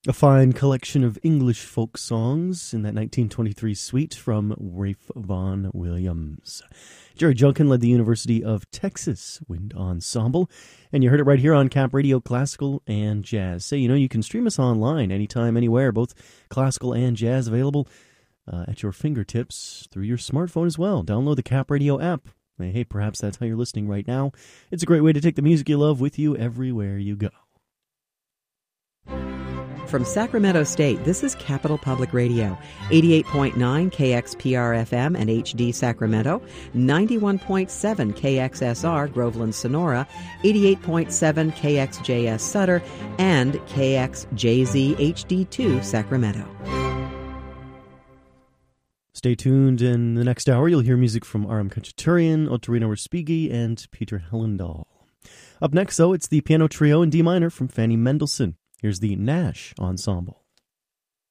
A fine collection of English folk songs in that 1923 suite from Ralph Vaughan Williams. Jerry Junkin led the University of Texas Wind Ensemble, and you heard it right here on Cap Radio Classical and Jazz. Say, you can stream us online anytime, anywhere, both classical and jazz available at your fingertips through your smartphone as well. Download the Cap Radio app. Hey, perhaps that's how you're listening right now. It's a great way to take the music you love with you everywhere you go. From Sacramento State, this is Capital Public Radio, 88.9 KXPR-FM and HD Sacramento, 91.7 KXSR Groveland Sonora, 88.7 KXJS Sutter, and KXJZ HD2 Sacramento. Stay tuned. In the next hour, you'll hear music from Aram Khachaturian, Ottorino Respighi, and Peter Hellendahl. Up next, though, it's the piano trio in D minor from Fanny Mendelssohn. Here's the Nash Ensemble.